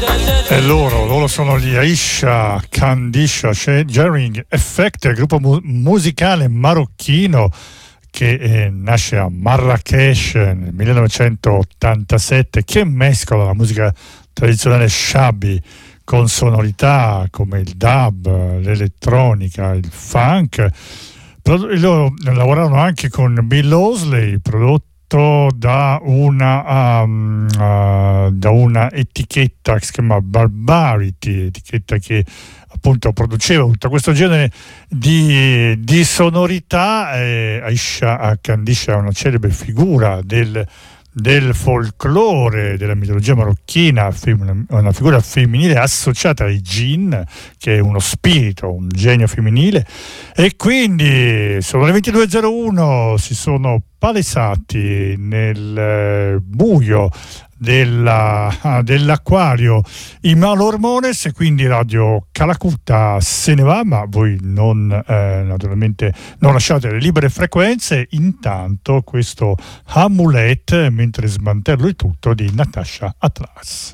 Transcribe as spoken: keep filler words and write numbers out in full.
E loro, loro sono gli Aisha Kandisha Jarring Effect, il gruppo mu- musicale marocchino che eh, nasce a Marrakesh nel millenovecentottantasette, che mescola la musica tradizionale shabby con sonorità come il dub, l'elettronica, il funk. Pro- loro lavorarono anche con Bill Osley, prodotto da una, um, uh, da una etichetta che si chiama Barbarity, etichetta che appunto produceva tutto questo genere di, di sonorità. eh, Aisha Kandisha è una celebre figura del, del folklore, della mitologia marocchina, una figura femminile associata ai jinn, che è uno spirito, un genio femminile, e quindi sono le ventidue e zero uno, si sono palesati nel eh, buio della, dell'acquario i Malormones, e quindi Radio Calacutta se ne va, ma voi non eh, naturalmente non lasciate le libere frequenze. Intanto questo Amulet, mentre smantello il tutto, di Natasha Atlas.